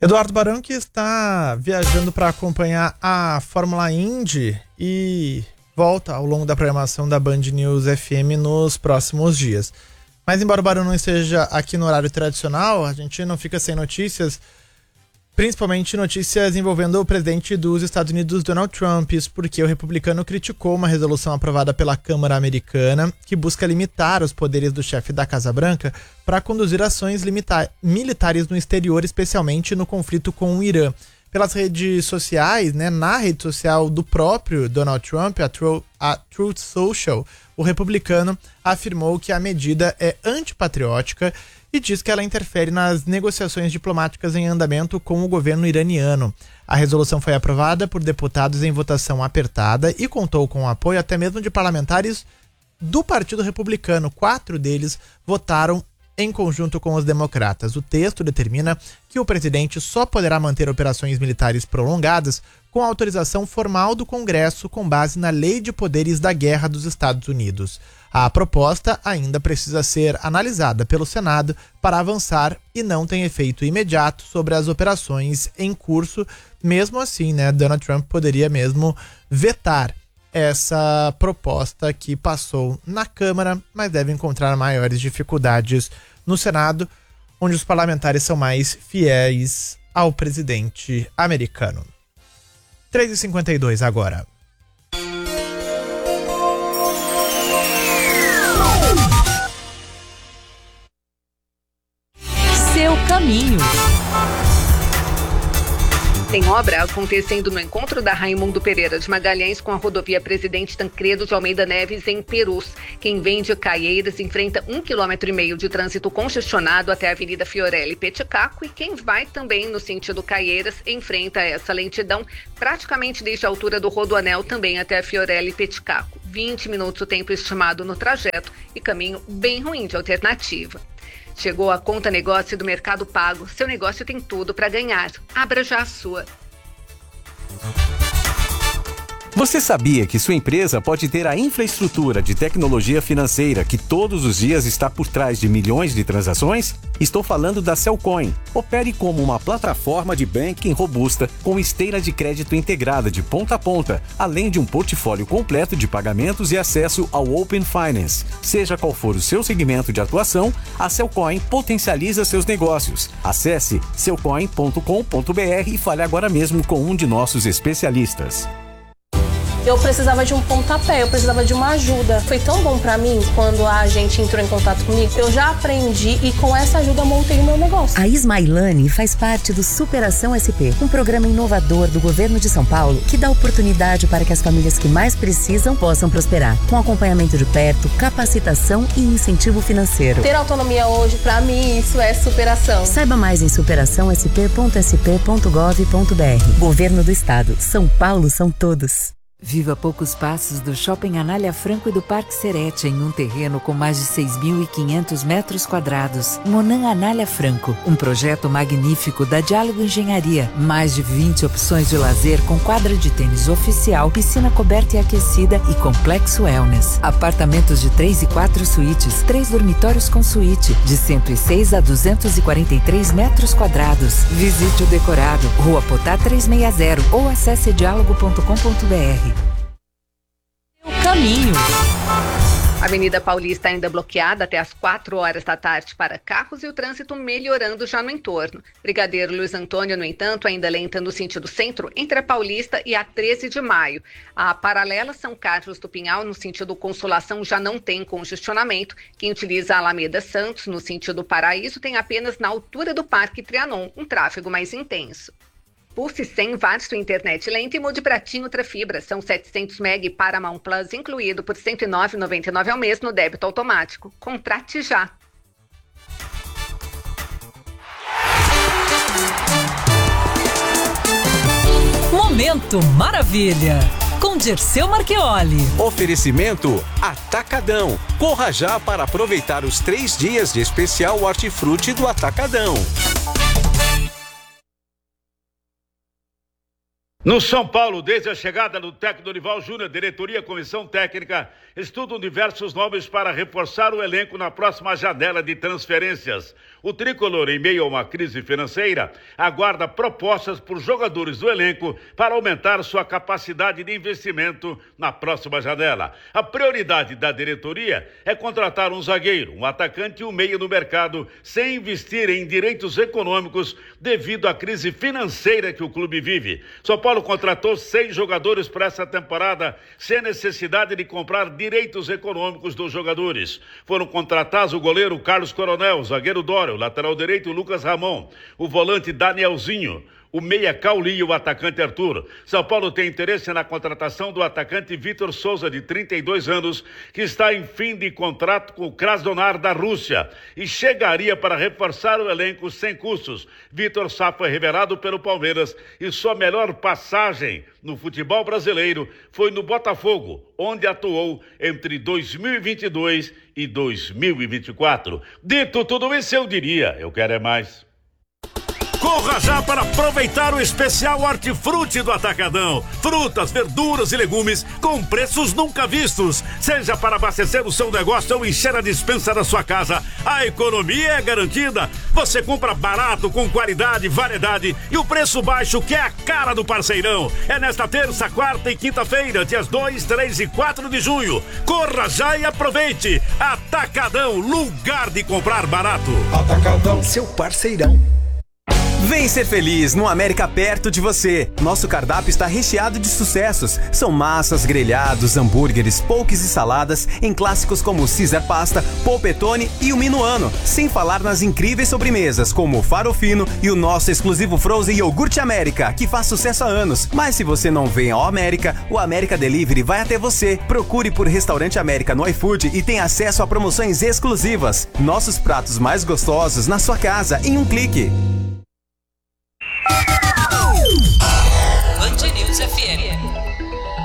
Eduardo Barão, que está viajando para acompanhar a Fórmula Indy e volta ao longo da programação da Band News FM nos próximos dias. Mas embora o Barão não esteja aqui no horário tradicional, a gente não fica sem notícias, principalmente notícias envolvendo o presidente dos Estados Unidos, Donald Trump. Isso porque o republicano criticou uma resolução aprovada pela Câmara Americana que busca limitar os poderes do chefe da Casa Branca para conduzir ações militares no exterior, especialmente no conflito com o Irã. Pelas redes sociais, na rede social do próprio Donald Trump, a Truth Social, o republicano afirmou que a medida é antipatriótica e diz que ela interfere nas negociações diplomáticas em andamento com o governo iraniano. A resolução foi aprovada por deputados em votação apertada e contou com o apoio até mesmo de parlamentares do Partido Republicano. 4 deles votaram em conjunto com os democratas. O texto determina que o presidente só poderá manter operações militares prolongadas com autorização formal do Congresso com base na Lei de Poderes da Guerra dos Estados Unidos. A proposta ainda precisa ser analisada pelo Senado para avançar e não tem efeito imediato sobre as operações em curso. Mesmo assim, Donald Trump poderia mesmo vetar essa proposta que passou na Câmara, mas deve encontrar maiores dificuldades no Senado, onde os parlamentares são mais fiéis ao presidente americano. 3h52 agora. Seu caminho. Tem obra acontecendo no encontro da Raimundo Pereira de Magalhães com a rodovia Presidente Tancredo de Almeida Neves em Perus. Quem vem de Caieiras enfrenta 1,5 km de trânsito congestionado até a Avenida Fiorelli Peticaco, e quem vai também no sentido Caieiras enfrenta essa lentidão praticamente desde a altura do Rodoanel também até a Fiorelli Peticaco. 20 minutos o tempo estimado no trajeto e caminho bem ruim de alternativa. Chegou a Conta Negócio do Mercado Pago. Seu negócio tem tudo para ganhar. Abra já a sua. Você sabia que sua empresa pode ter a infraestrutura de tecnologia financeira que todos os dias está por trás de milhões de transações? Estou falando da Cellcoin. Opere como uma plataforma de banking robusta com esteira de crédito integrada de ponta a ponta, além de um portfólio completo de pagamentos e acesso ao Open Finance. Seja qual for o seu segmento de atuação, a Cellcoin potencializa seus negócios. Acesse cellcoin.com.br e fale agora mesmo com um de nossos especialistas. Eu precisava de um pontapé, eu precisava de uma ajuda. Foi tão bom pra mim quando a gente entrou em contato comigo. Eu já aprendi e com essa ajuda montei o meu negócio. A Ismailane faz parte do Superação SP, um programa inovador do governo de São Paulo que dá oportunidade para que as famílias que mais precisam possam prosperar, com acompanhamento de perto, capacitação e incentivo financeiro. Ter autonomia hoje, pra mim, isso é superação. Saiba mais em superaçãosp.sp.gov.br. Governo do Estado. São Paulo são todos. Viva a poucos passos do Shopping Anália Franco e do Parque Serete, em um terreno com mais de 6.500 metros quadrados. Monan Anália Franco, um projeto magnífico da Diálogo Engenharia. Mais de 20 opções de lazer com quadra de tênis oficial, piscina coberta e aquecida e complexo wellness. Apartamentos de 3 e 4 suítes, 3 dormitórios com suíte, de 106 a 243 metros quadrados. Visite o decorado, Rua Potá 360 ou acesse diálogo.com.br. Caminho. A Avenida Paulista ainda bloqueada até às 4 horas da tarde para carros e o trânsito melhorando já no entorno. Brigadeiro Luiz Antônio, no entanto, ainda lenta no sentido centro entre a Paulista e a 13 de maio. A paralela São Carlos do Pinhal, no sentido Consolação, já não tem congestionamento. Quem utiliza a Alameda Santos, no sentido Paraíso, tem apenas na altura do Parque Trianon, um tráfego mais intenso. Pulse 100 Varso Internet lenta e mude para TIM Ultra Fibra. São 700 MB e Paramount Plus incluído por R$ 109,99 ao mês no débito automático. Contrate já. Momento Maravilha, com Dirceu Marchioli. Oferecimento Atacadão. Corra já para aproveitar os 3 dias de especial hortifruti do Atacadão. No São Paulo, desde a chegada do técnico Dorival Júnior, diretoria, comissão técnica, estudam diversos nomes para reforçar o elenco na próxima janela de transferências. O tricolor, em meio a uma crise financeira, aguarda propostas por jogadores do elenco para aumentar sua capacidade de investimento na próxima janela. A prioridade da diretoria é contratar um zagueiro, um atacante e um meia no mercado, sem investir em direitos econômicos devido à crise financeira que o clube vive. São Paulo contratou 6 jogadores para essa temporada, sem necessidade de comprar direitos econômicos dos jogadores. Foram contratados o goleiro Carlos Coronel, o zagueiro Dória, o lateral direito Lucas Ramon, o volante Danielzinho, o meia Cauli e o atacante Arthur. São Paulo tem interesse na contratação do atacante Vitor Souza, de 32 anos, que está em fim de contrato com o Krasnodar da Rússia e chegaria para reforçar o elenco sem custos. Vitor Sá foi revelado pelo Palmeiras e sua melhor passagem no futebol brasileiro foi no Botafogo, onde atuou entre 2022 e 2024. Dito tudo isso, eu diria, eu quero é mais. Corra já para aproveitar o especial Hortifruti do Atacadão. Frutas, verduras e legumes com preços nunca vistos. Seja para abastecer o seu negócio ou encher a despensa da sua casa, a economia é garantida. Você compra barato, com qualidade, variedade e o preço baixo, que é a cara do parceirão. É nesta terça, quarta e quinta-feira, dias 2, 3 e 4 de junho. Corra já e aproveite. Atacadão, lugar de comprar barato. Atacadão, seu parceirão. Vem ser feliz no América perto de você. Nosso cardápio está recheado de sucessos. São massas, grelhados, hambúrgueres, poques e saladas em clássicos como o Caesar Pasta, Polpettone e o Minuano. Sem falar nas incríveis sobremesas como o Farofino e o nosso exclusivo Frozen Iogurte América, que faz sucesso há anos. Mas se você não vem ao América, o América Delivery vai até você. Procure por Restaurante América no iFood e tenha acesso a promoções exclusivas. Nossos pratos mais gostosos na sua casa em um clique. Band News FM.